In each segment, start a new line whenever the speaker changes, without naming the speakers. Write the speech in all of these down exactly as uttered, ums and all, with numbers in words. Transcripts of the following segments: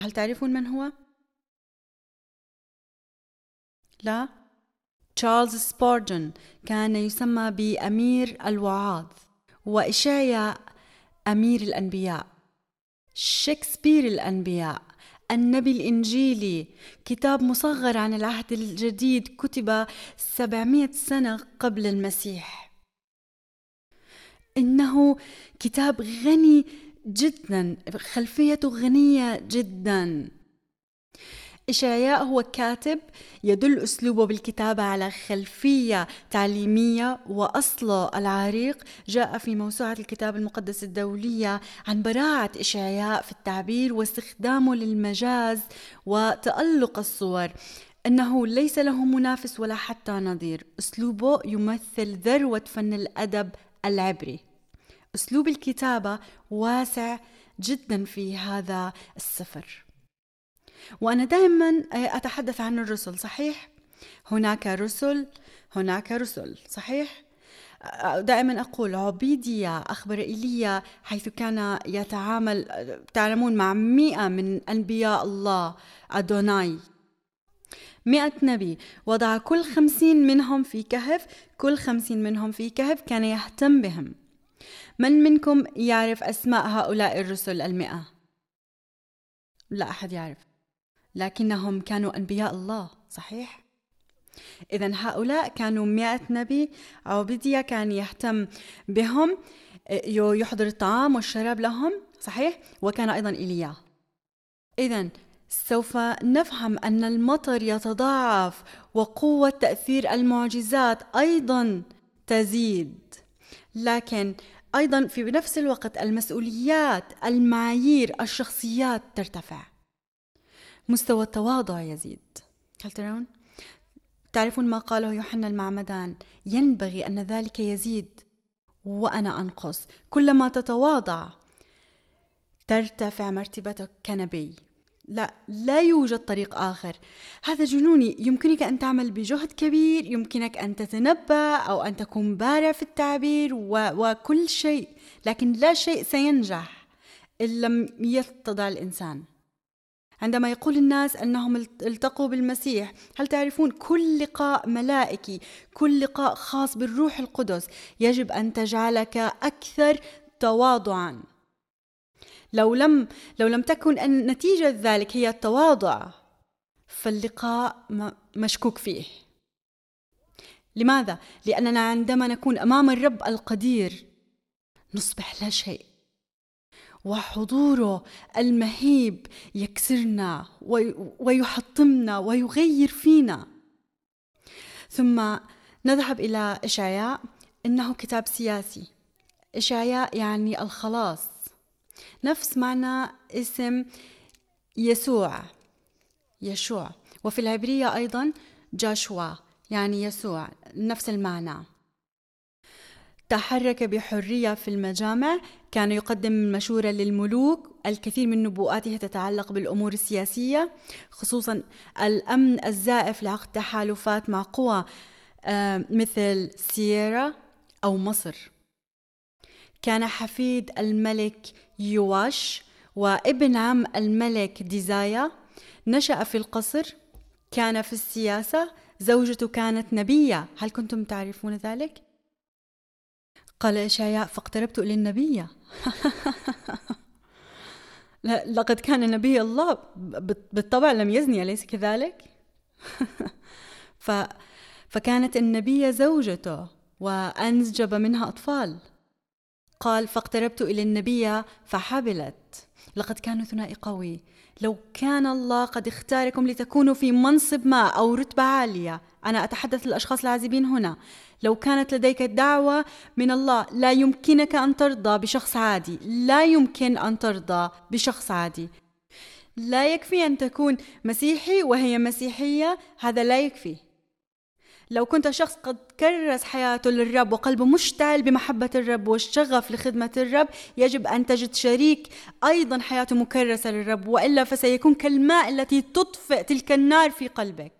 هل تعرفون من هو؟ لا؟ تشارلز سبورجن كان يسمى بأمير الوعاظ، وإشعياء أمير الأنبياء، شكسبير الأنبياء، النبي الإنجيلي، كتاب مصغر عن العهد الجديد كتب سبعمائة سنة قبل المسيح. إنه كتاب غني جدا، خلفيته غنية جدا. إشعياء هو كاتب يدل أسلوبه بالكتابة على خلفية تعليمية، وأصله العريق جاء في موسوعة الكتاب المقدس الدولية عن براعة إشعياء في التعبير واستخدامه للمجاز وتألق الصور، أنه ليس له منافس ولا حتى نظير. أسلوبه يمثل ذروة فن الأدب العبري. أسلوب الكتابة واسع جدا في هذا السفر. وأنا دائما أتحدث عن الرسل، صحيح؟ هناك رسل، هناك رسل، صحيح؟ دائما أقول عبيدية أخبر إيليا حيث كان يتعامل، تعلمون، مع مئة من أنبياء الله أدوناي، مئة نبي، وضع كل خمسين منهم في كهف، كل خمسين منهم في كهف كان يهتم بهم. من منكم يعرف أسماء هؤلاء الرسل المئة؟ لا أحد يعرف، لكنهم كانوا أنبياء الله، صحيح؟ إذن هؤلاء كانوا مئة نبي. عبيدية كان يهتم بهم، يحضر الطعام والشراب لهم، صحيح؟ وكان أيضا إيليا. إذن سوف نفهم أن المطر يتضاعف وقوة تأثير المعجزات أيضا تزيد، لكن أيضا في نفس الوقت المسؤوليات، المعايير، الشخصيات ترتفع، مستوى التواضع يزيد. هل ترون؟ تعرفون ما قاله يوحنا المعمدان؟ ينبغي أن ذلك يزيد وأنا أنقص. كلما تتواضع ترتفع مرتبتك كنبي. لا لا يوجد طريق آخر. هذا جنوني. يمكنك أن تعمل بجهد كبير، يمكنك أن تتنبأ أو أن تكون بارع في التعبير و... وكل شيء، لكن لا شيء سينجح إن لم يتضع الإنسان. عندما يقول الناس أنهم التقوا بالمسيح، هل تعرفون كل لقاء ملائكي، كل لقاء خاص بالروح القدس يجب أن تجعلك أكثر تواضعا. لو لم لو لم تكن أن نتيجة ذلك هي التواضع، فاللقاء مشكوك فيه. لماذا؟ لأننا عندما نكون أمام الرب القدير نصبح لا شيء، وحضوره المهيب يكسرنا ويحطمنا ويغير فينا. ثم نذهب إلى إشعياء. إنه كتاب سياسي. إشعياء يعني الخلاص، نفس معنى اسم يسوع، يشوع، وفي العبرية أيضا جاشوا يعني يسوع، نفس المعنى. تحرك بحرية في المجامع، كان يقدم مشورة للملوك. الكثير من نبوءاته تتعلق بالأمور السياسية، خصوصا الأمن الزائف لعقد تحالفات مع قوى مثل سييرا أو مصر. كان حفيد الملك يواش وابن عم الملك ديزايا. نشأ في القصر، كان في السياسة. زوجته كانت نبية. هل كنتم تعرفون ذلك؟ قال إشعياء: فاقتربت إلى النبية. لقد كان نبي الله، بالطبع لم يزني، أليس كذلك؟ ف... فكانت النبية زوجته وأنجب منها أطفال. قال: فاقتربت إلى النبية فحبلت. لقد كانوا ثنائي قوي. لو كان الله قد اختاركم لتكونوا في منصب ما أو رتبة عالية، أنا أتحدث للأشخاص العازبين هنا، لو كانت لديك دعوة من الله، لا يمكنك أن ترضى بشخص عادي، لا يمكن أن ترضى بشخص عادي. لا يكفي أن تكون مسيحي وهي مسيحية، هذا لا يكفي. لو كنت شخص قد كرس حياته للرب وقلبه مشتعل بمحبة الرب والشغف لخدمة الرب، يجب أن تجد شريك أيضا حياته مكرسة للرب، وإلا فسيكون كالماء التي تطفئ تلك النار في قلبك.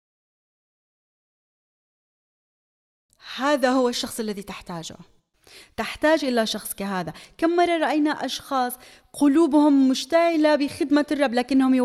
هذا هو الشخص الذي تحتاجه. تحتاج إلى شخص كهذا. كم مرة رأينا أشخاص قلوبهم مشتعلة بخدمة الرب لكنهم